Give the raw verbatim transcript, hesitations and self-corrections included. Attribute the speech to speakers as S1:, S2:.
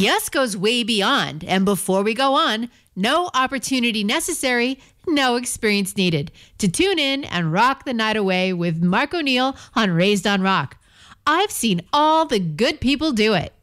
S1: Yes goes way beyond. And before we go on, no opportunity necessary, no experience needed. To tune in and rock the night away with Mark O'Neill on Raised on Rock. I've seen all the good people do it.